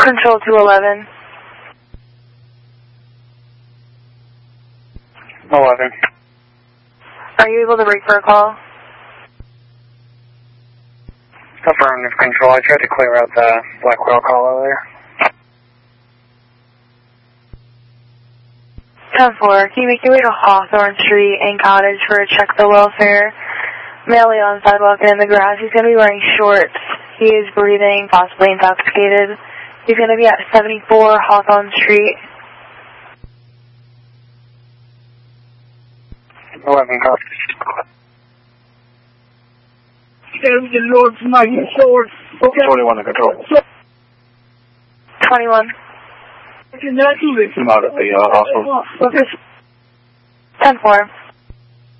Control 211. 11. Are you able to break for a call? Affirmative control. I tried to clear out the Blackwell call over there. 10-4, can you make your way to Hawthorne Street and Cottage for a check the welfare? Male on sidewalk and in the grass. He's going to be wearing shorts. He is breathing, possibly intoxicated. He's going to be at 74 Hawthorne Street. 11 copies. Thank the Lord for my sword. Okay. 21 to control. 21. Can I do this? I'm out at the hospital. Okay. 10-4.